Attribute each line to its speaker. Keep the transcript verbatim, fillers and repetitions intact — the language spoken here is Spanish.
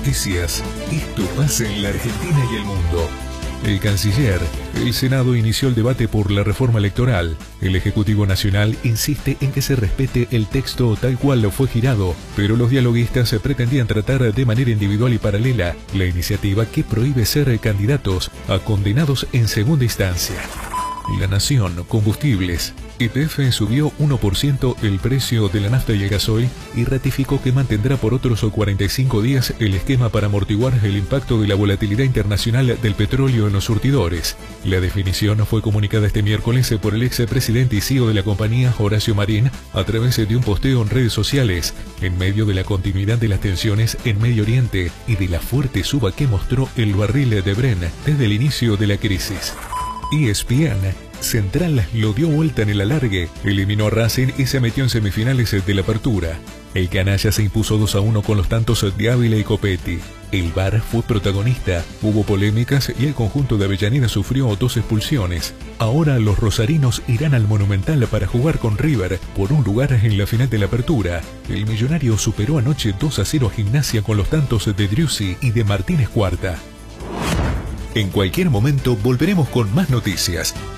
Speaker 1: Noticias. Esto pasa en la Argentina y el mundo. El canciller. El Senado inició el debate por la reforma electoral. El Ejecutivo Nacional insiste en que se respete el texto tal cual fue girado, pero los dialoguistas pretendían tratar de manera individual y paralela la iniciativa que prohíbe ser candidatos a condenados en segunda instancia. La Nación, combustibles. Y P F subió uno por ciento el precio de la nafta y el gasoil y ratificó que mantendrá por otros cuarenta y cinco días el esquema para amortiguar el impacto de la volatilidad internacional del petróleo en los surtidores. La definición fue comunicada este miércoles por el expresidente y C E O de la compañía, Horacio Marín, a través de un posteo en redes sociales, en medio de la continuidad de las tensiones en Medio Oriente y de la fuerte suba que mostró el barril de Brent desde el inicio de la crisis. E S P N. Central lo dio vuelta en el alargue, eliminó a Racing y se metió en semifinales de la Apertura. El canalla se impuso dos a uno con los tantos de Ávila y Copetti. El V A R fue protagonista, hubo polémicas y el conjunto de Avellaneda sufrió dos expulsiones. Ahora los rosarinos irán al Monumental para jugar con River por un lugar en la final de la Apertura. El millonario superó anoche dos a cero a Gimnasia con los tantos de Driussi y de Martínez Cuarta. En cualquier momento volveremos con más noticias.